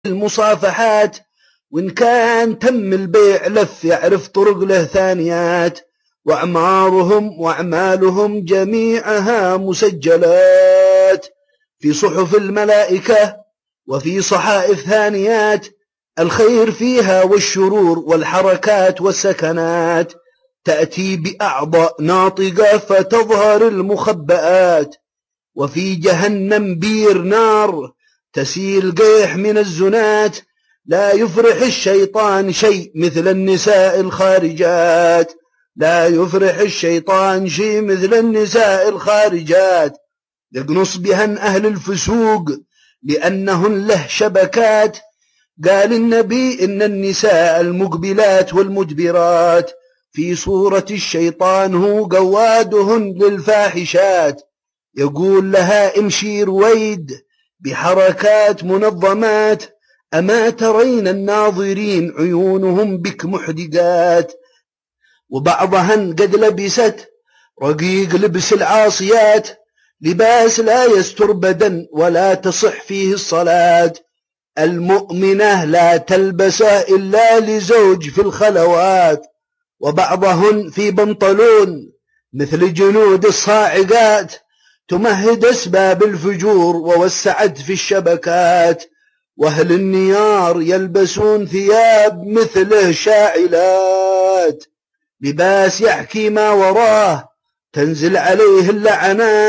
المصافحات، وإن كان تم البيع لف يعرف طرق له ثانيات، وأعمالهم جميعها مسجلات في صحف الملائكة وفي صحائف ثانيات، الخير فيها والشرور والحركات والسكنات، تأتي بأعضاء ناطقة فتظهر المخبآت، وفي جهنم بير نار تسيل قيح من الزنات، لا يفرح الشيطان شيء مثل النساء الخارجات، لا يفرح الشيطان شيء مثل النساء الخارجات، يقنص بهن أهل الفسوق لأنهن له شبكات. قال النبي إن النساء المقبلات والمدبرات في صورة الشيطان هو قوادهن للفاحشات، يقول لها امشي رويد بحركات منظمات، أما ترين الناظرين عيونهم بك محدقات، وبعضهن قد لبست رقيق لبس العاصيات، لباس لا يستر بدن ولا تصح فيه الصلاة، المؤمنة لا تلبسه إلا لزوج في الخلوات، وبعضهن في بنطلون مثل جنود الصاعقات، تمهد أسباب الفجور ووسعت في الشبكات، وأهل النيار يلبسون ثياب مثله شاعلات، لباس يحكي ما وراه تنزل عليه اللعنات.